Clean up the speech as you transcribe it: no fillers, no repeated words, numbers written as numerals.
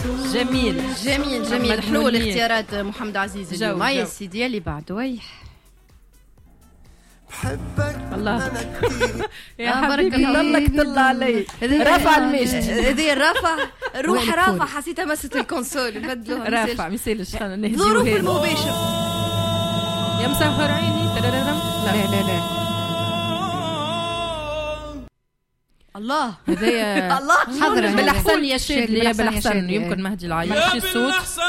جميل جميل جميل حلو الاختيارات محمد عزيز اليوم. يا سيدي اللي بعده ويح بحبك والله يا حبيبي ضلك طلع علي رافع المجد هذه رافع روح رافع حسيتها مست الكونسول بدلوها رافع مثالش خلينا نهدي ظروف المباشر يا مسهر عيني لا لا الله هذايا الله حضر بالاحسن يا شادلي يا بالاحسن يمكن مهدي العيش الصوت